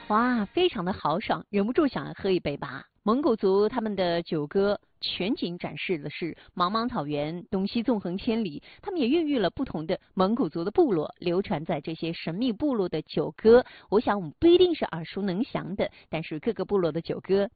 哇，非常的豪爽，忍不住想要喝一杯吧。蒙古族他们的酒歌全景展示的是茫茫草原，东西纵横千里。他们也孕育了不同的蒙古族的部落，流传在这些神秘部落的酒歌。我想我们不一定是耳熟能详的，但是各个部落的酒歌